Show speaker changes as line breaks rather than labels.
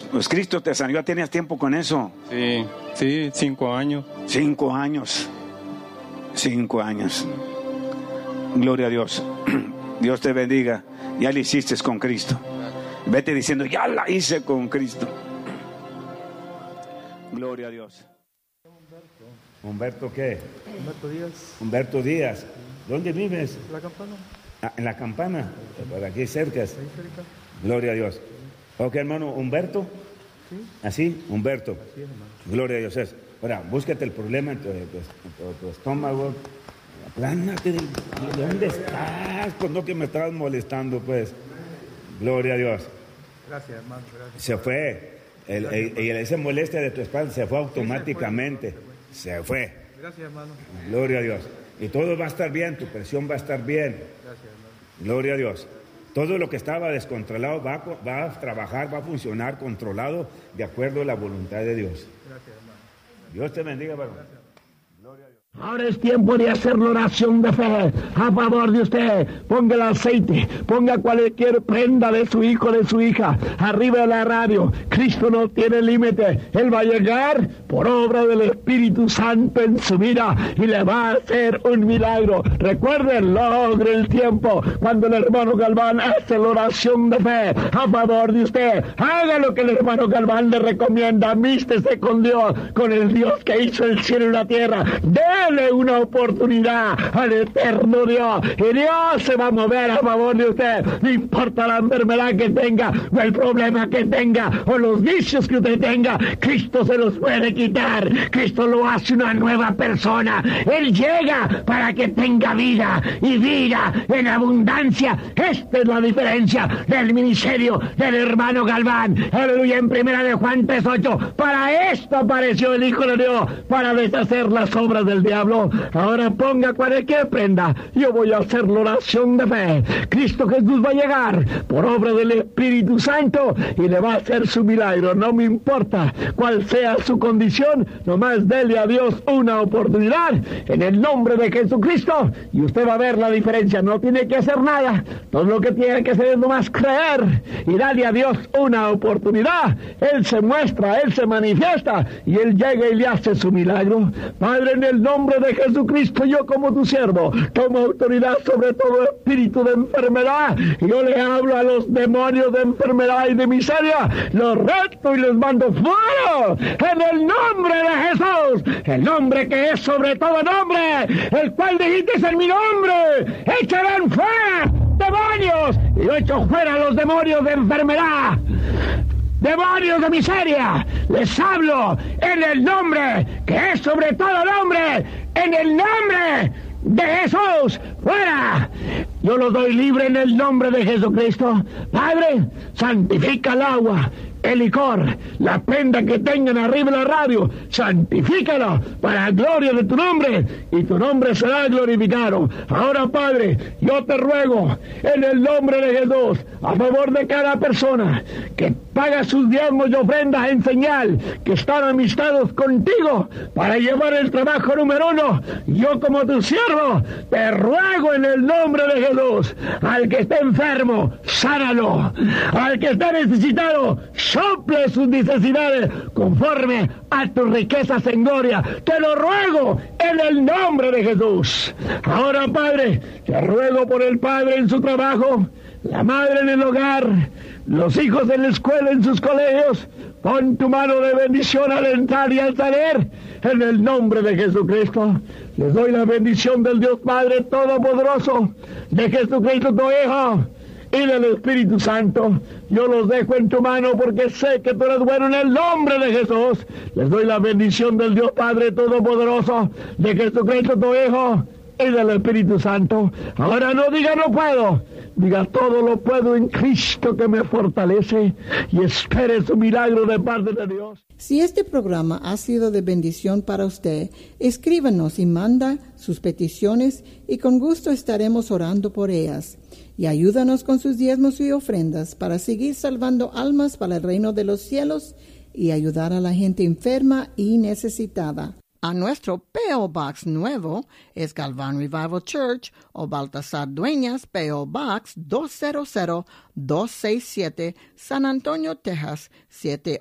Pues Cristo te sanó, ¿tenías tiempo con eso?
Sí, 5 años.
5 años. 5 años. Gloria a Dios. Dios te bendiga. Ya lo hiciste con Cristo. Vete diciendo, ya la hice con Cristo. Gloria a Dios.
¿Humberto qué?
Humberto Díaz.
Humberto Díaz. ¿Dónde vives?
La Campana.
En La Campana, por aquí cerca.
Ahí cerca.
Gloria a Dios. Ok, hermano, ¿Humberto?
Sí.
¿Así? Humberto.
Así es, hermano.
Gloria a Dios. Ahora, búscate el problema en tu estómago. Aplánate. ¿De dónde estás? Pues no que me estabas molestando, pues. Gloria a Dios.
Gracias, hermano. Gracias.
Se fue. Esa molestia de tu espalda se fue automáticamente. Se fue.
Gracias, hermano.
Gloria a Dios. Y todo va a estar bien, tu presión va a estar bien.
Gracias, hermano.
Gloria a Dios. Todo lo que estaba descontrolado va a trabajar, va a funcionar controlado de acuerdo a la voluntad de Dios.
Gracias, hermano.
Dios te bendiga, varón. Gloria a Dios.
Ahora es tiempo de hacer la oración de fe a favor de usted. Ponga el aceite, ponga cualquier prenda de su hijo, de su hija, arriba de la radio. Cristo no tiene límite. Él va a llegar por obra del Espíritu Santo en su vida y le va a hacer un milagro. Recuerden, logre el tiempo cuando el hermano Galván hace la oración de fe a favor de usted. Haga lo que el hermano Galván le recomienda. Amístese con Dios, con el Dios que hizo el cielo y la tierra. Dele una oportunidad al eterno Dios y Dios se va a mover a favor de usted. No importa la enfermedad que tenga o el problema que tenga o los vicios que usted tenga, Cristo se los puede quitar. Cristo lo hace una nueva persona. Él llega para que tenga vida y vida en abundancia. Esta es la diferencia del ministerio del hermano Galván. Aleluya. En 1 Juan 3:8, para esto apareció el Hijo de Dios, para deshacer las obras del diablo. Ahora ponga cualquier prenda. Yo voy a hacer la oración de fe. Cristo Jesús va a llegar por obra del Espíritu Santo y le va a hacer su milagro. No me importa cuál sea su condición, nomás dele a Dios una oportunidad en el nombre de Jesucristo y usted va a ver la diferencia. No tiene que hacer nada. Todo lo que tiene que hacer es nomás creer y darle a Dios una oportunidad. Él se muestra, Él se manifiesta y Él llega y le hace su milagro. Padre, en el nombre de Jesucristo, yo como tu siervo tomo autoridad sobre todo espíritu de enfermedad. Yo le hablo a los demonios de enfermedad y de miseria, los reto y los mando fuera en el nombre de Jesús, el nombre que es sobre todo nombre, el cual dijiste en mi nombre, echarán fuera demonios, y yo echo fuera los demonios de enfermedad, demonios de miseria. Les hablo en el nombre que es sobre todo nombre, en el nombre de Jesús, fuera. Yo los doy libre en el nombre de Jesucristo. Padre, santifica el agua, el licor, la prenda que tengan arriba de la radio, santifícalo para la gloria de tu nombre y tu nombre será glorificado. Ahora, Padre, yo te ruego en el nombre de Jesús, a favor de cada persona que paga sus diezmos y ofrendas en señal que están amistados contigo para llevar el trabajo número 1. Yo como tu siervo te ruego en el nombre de Jesús, al que esté enfermo, sánalo, al que esté necesitado, sople sus necesidades conforme a tus riquezas en gloria. Te lo ruego en el nombre de Jesús. Ahora, Padre, te ruego por el padre en su trabajo, la madre en el hogar, los hijos en la escuela, en sus colegios. Pon tu mano de bendición al entrar y al salir en el nombre de Jesucristo. Les doy la bendición del Dios Padre Todopoderoso, de Jesucristo tu Hijo y del Espíritu Santo. Yo los dejo en tu mano porque sé que tú eres bueno en el nombre de Jesús. Les doy la bendición del Dios Padre Todopoderoso, de Jesucristo tu Hijo y del Espíritu Santo. Ahora no diga no puedo, diga todo lo puedo en Cristo que me fortalece, y espere su milagro de parte de Dios.
Si este programa ha sido de bendición para usted, escríbanos y manda sus peticiones y con gusto estaremos orando por ellas. Y ayúdanos con sus diezmos y ofrendas para seguir salvando almas para el reino de los cielos y ayudar a la gente enferma y necesitada. A nuestro P.O. Box nuevo es Galván Revival Church o Baltasar Dueñas, P.O. Box 200-267, San Antonio, Texas 7